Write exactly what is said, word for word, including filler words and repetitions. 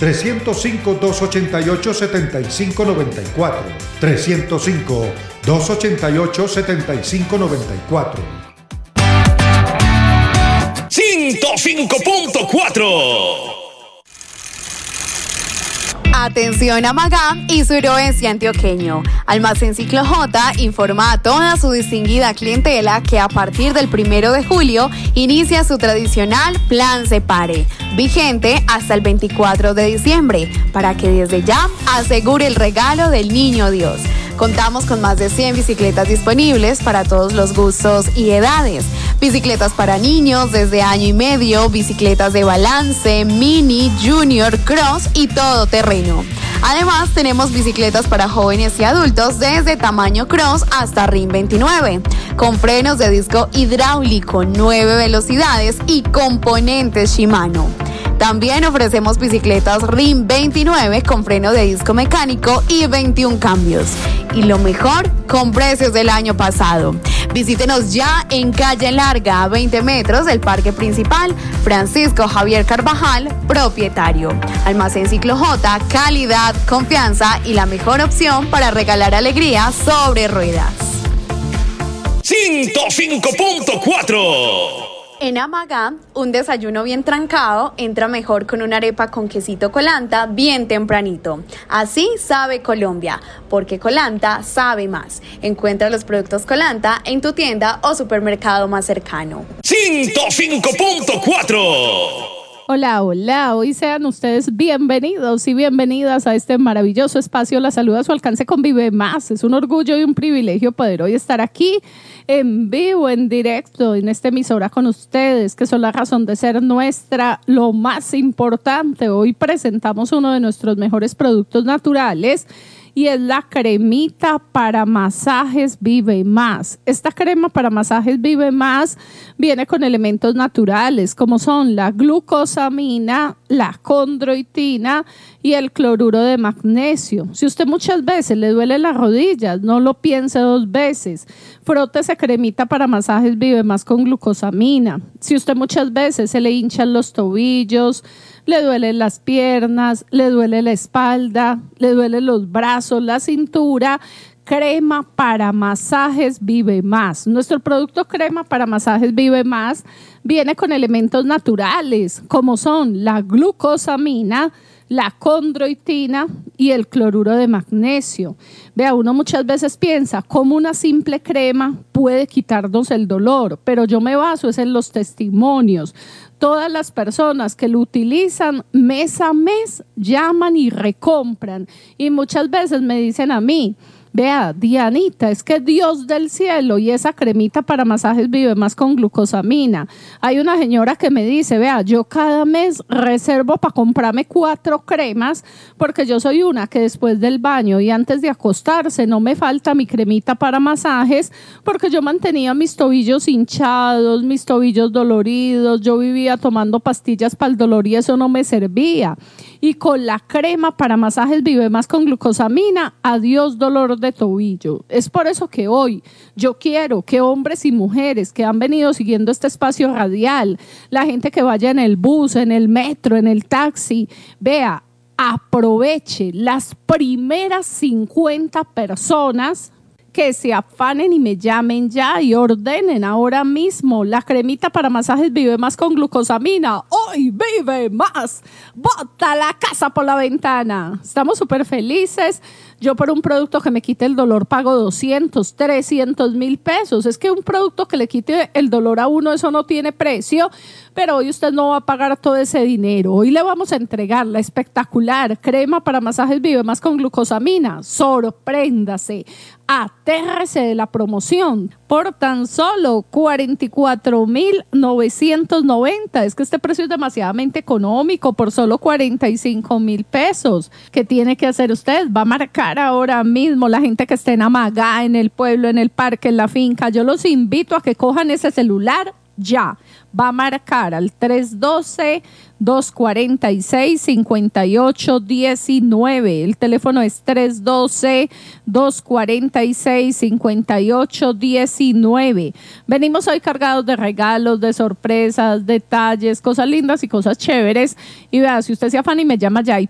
tres cero cinco, dos ocho ocho, siete cinco nueve cuatro. tres cero cinco, dos ocho ocho, siete cinco nueve cuatro. ciento cinco punto cuatro. Atención a Magá y suroeste antioqueño. Almacén Ciclo J informa a toda su distinguida clientela que a partir del primero de julio inicia su tradicional Plan Separe, vigente hasta el veinticuatro de diciembre, para que desde ya asegure el regalo del Niño Dios. Contamos con más de cien bicicletas disponibles para todos los gustos y edades. Bicicletas para niños desde año y medio, bicicletas de balance, mini, junior, cross y todo terreno. Además, tenemos bicicletas para jóvenes y adultos desde tamaño cross hasta R I M veintinueve, con frenos de disco hidráulico, nueve velocidades y componentes Shimano. También ofrecemos bicicletas R I M veintinueve con freno de disco mecánico y veintiún cambios. Y lo mejor, con precios del año pasado. Visítenos ya en Calle Larga, a veinte metros del parque principal, Francisco Javier Carvajal, propietario. Almacén Ciclo J, calidad, confianza y la mejor opción para regalar alegría sobre ruedas. ciento cinco punto cuatro. En Amagá, un desayuno bien trancado entra mejor con una arepa con quesito Colanta bien tempranito. Así sabe Colombia, porque Colanta sabe más. Encuentra los productos Colanta en tu tienda o supermercado más cercano. ciento cinco punto cuatro. Hola, hola, hoy sean ustedes bienvenidos y bienvenidas a este maravilloso espacio. La salud a su alcance con Vive Más. Es un orgullo y un privilegio poder hoy estar aquí en vivo, en directo, en esta emisora con ustedes, que son la razón de ser nuestra, lo más importante. Hoy presentamos uno de nuestros mejores productos naturales y es la cremita para masajes Vive Más. Esta crema para masajes Vive Más viene con elementos naturales como son la glucosamina, la condroitina y el cloruro de magnesio. Si usted muchas veces le duele las rodillas, no lo piense dos veces. Frótese cremita para masajes Vive Más con glucosamina. Si usted muchas veces se le hinchan los tobillos, le duelen las piernas, le duele la espalda, le duelen los brazos, la cintura, crema para masajes Vive Más. Nuestro producto crema para masajes Vive Más viene con elementos naturales como son la glucosamina, la condroitina y el cloruro de magnesio. Vea, uno muchas veces piensa cómo una simple crema puede quitarnos el dolor, pero yo me baso es en los testimonios. Todas las personas que lo utilizan mes a mes llaman y recompran y muchas veces me dicen a mí: vea, Dianita, es que Dios del cielo y esa cremita para masajes Vive Más con glucosamina. Hay una señora que me dice: vea, yo cada mes reservo para comprarme cuatro cremas porque yo soy una que después del baño y antes de acostarse no me falta mi cremita para masajes porque yo mantenía mis tobillos hinchados, mis tobillos doloridos, yo vivía tomando pastillas para el dolor y eso no me servía. Y con la crema para masajes Vive Más con glucosamina, adiós dolor de tobillo. Es por eso que hoy yo quiero que hombres y mujeres que han venido siguiendo este espacio radial, la gente que vaya en el bus, en el metro, en el taxi, vea, aproveche las primeras cincuenta personas que se afanen y me llamen ya y ordenen ahora mismo la cremita para masajes Vive Más con glucosamina. Hoy Vive Más, bota la casa por la ventana. Estamos súper felices. Yo por un producto que me quite el dolor pago doscientos, trescientos mil pesos. Es que un producto que le quite el dolor a uno, eso no tiene precio, pero hoy usted no va a pagar todo ese dinero. Hoy le vamos a entregar la espectacular crema para masajes Vive Más con glucosamina. Sorpréndase, atérrese de la promoción por tan solo cuarenta y cuatro mil novecientos noventa. Es que este precio es demasiadamente económico por solo cuarenta y cinco mil pesos. ¿Qué tiene que hacer usted? Va a marcar ahora mismo la gente que esté en Amagá, en el pueblo, en el parque, en la finca. Yo los invito a que cojan ese celular ya. Va a marcar al tres uno dos, dos cuatro seis, cinco ocho uno nueve. El teléfono es tres uno dos, dos cuatro seis, cinco ocho uno nueve. Venimos hoy cargados de regalos, de sorpresas, detalles, cosas lindas y cosas chéveres. Y vea, si usted se afana y me llama ya y